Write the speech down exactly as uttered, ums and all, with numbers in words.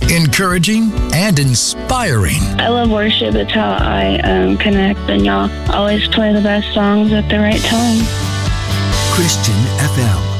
encouraging, and inspiring. I love worship. It's how I um, connect, and y'all always play the best songs at the right time. Christian F M.